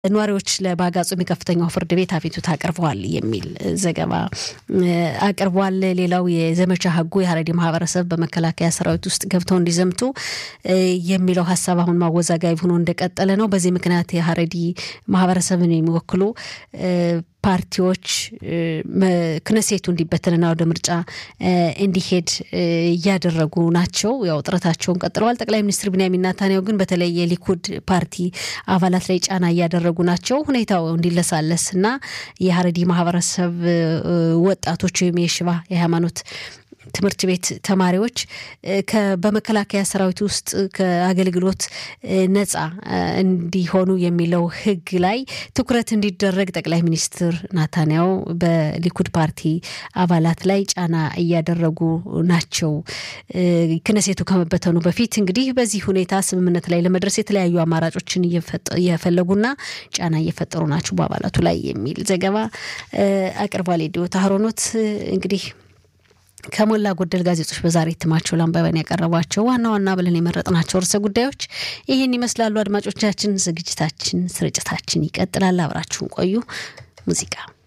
ነዋሪዎች ለባጋጹ የሚከፍተኛው ፍርድ ቤት አቤቱታ አቅርበዋል የሚል ዘገባ አቅርቧል። ሌላው የዘመቻ ህጉ የሀረሪ ማህበረሰብ በመከላከያ ሰራዊት ውስጥ ገብተው እንዲዘምቱ የሚለው ሐሳብ አሁን ማወዛጋቢ ሆኖ እንደቀጠለ ነው። በዚህ ምክንያት የሀረሪ ማህበረሰብን የሚወክሉ ፓርቲዎች ክነሴቱ እንዲበተንና ወደ ምርጫ እንዲሄድ ያደረጉ ናቸው። ያው ጥረታቸውን ቀጥለዋል። ጠቅላይ ሚኒስትር ቢንያሚን ኔታንያሁ ግን በተለይ የሊኩድ ፓርቲ አባላት ላይ ጫና ያደረጉ ናቸው። ሁኔታው እንዲለሳለስና የሀረሪ ማህበረሰብ ወጣቶች የሽባ የሃይማኖት ትምህርት ቤት ተማሪዎች በመከላከያ ሰራዊት ውስጥ ከአገልግሎት ነፃ እንዲሆኑ የሚለው ህግ ላይ ትኩረት እንዲደረግ ጠቅላይ ሚኒስትር ኔታንያሁ በሊኩድ ፓርቲ አባላት ላይ ጫና ያደረጉ ናቸው። ክነሴቱ ከመበተኑ በፊት እንግዲህ በዚህ ሁኔታ ስምምነት ላይ ለመድረስ የተለያዩ አማራጮችን እየፈለጉና ጫና እየፈጠሩ ናቸው በአባላቱ ላይ የሚል ዘገባ አቅርቧል። ዲዮታ ሀሮኖት እንግዲህ ከሞላ ጎደል ጋዜጦች በዛሬ እትማቸው ለአንባቢያን ያቀረቧቸው ዋና ዋና ብለን የመረጥናቸው ርዕሰ ጉዳዮች ይህን ይመስላሉ። አድማጮቻችን፣ ዝግጅታችን ስርጭታችን ይቀጥላል። አብራችሁን ቆዩ። ሙዚቃ